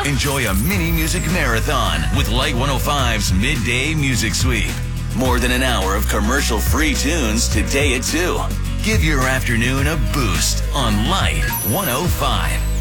Enjoy a mini music marathon with Light 105's Midday Music Sweep. More than an hour of commercial-free tunes today at 2. Give your afternoon a boost on Light 105.